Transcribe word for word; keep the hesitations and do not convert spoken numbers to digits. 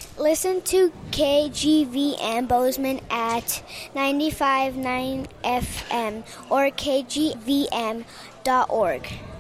Listen to K G V M Bozeman at ninety-five point nine F M or k g v m dot org.